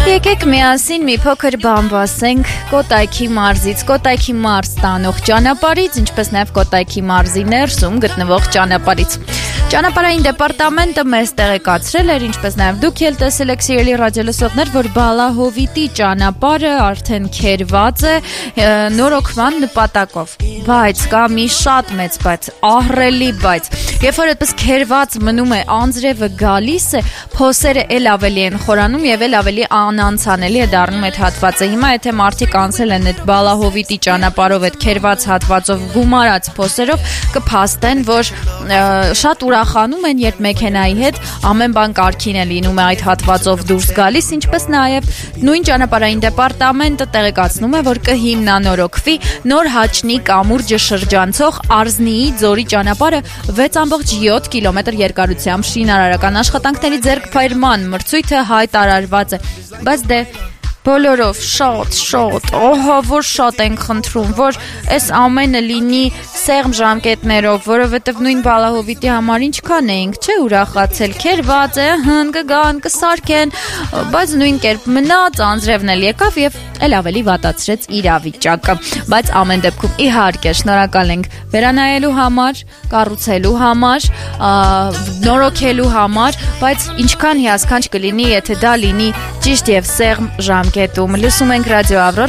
Եկեք միասին մի փոքր բան ասենք Կոտայքի մարզից, Կոտայքի մարզ տանող ճանապարհից, ինչպես նաև Կոտայքի մարզի ներսում գտնվող ճանապարհից։ Ճանապարհային դեպարտամենտը մեզ տեղեկացրել էր, ինչպես նաև դուք ել տեսել եք սիրելի ռադիոլսողներ, որ Բալահովիտի ճանապարհը արդեն քերված է նորոգման նպատակով։ Բայց կա մի շատ մեծ բայց, ահռելի բայց, երբ որ այդպես քերված մնում է, անձրևը գալիս է, փոսերը էլ ավելի են խորանում եւ էլ ավելի անանցանելի է դառնում այդ հատվածը։ Հիմա եթե մարդիկ անցել են այդ Բալահովիտի ճանապարհով այդ քերված հատվածով գումարած փոսերով, կփաստեն, որ շատ ուրախանում են, երբ մեքենայի հետ ամեն բան կարգին է լինում է այդ հատվածով դուրս գալիս, ինչպես նաև նույն ճանապարհային դեպարտամենտը տեղեկացնում է, որ կհիմնանորոգվի նոր Հաչնի կամուրջը շրջանցող Արզնիի ձորի ճանապարհը 6.7 կիլոմետր երկարությամբ շինարարական աշխատանքների ձեռքբերման մրցույթը հայտարարված է, բայց դե բոլորով շատ, որ շատ ենք խնդրում, որ այս ամենը լինի սեղմ ժամկետներով, որովհետև նույն Բալահովիտի համար ինչքան էինք, չէ, ուրախացել, քերված է, կգան, կսարքեն, բայց նույն կերպ մնաց, անձրևն էլ եկավ եւ էլ ավելի վատացրեց իրավիճակը, բայց ամեն դեպքում իհարկե շնորհակալ ենք վերանայելու համար, կառուցելու համար, նորոգելու համար, բայց ինչքան հիասքանչ կլինի, եթե դա լինի ճիշտ եւ սեղմ ժամկետում։ Լսում ենք ռադիո Ավրոր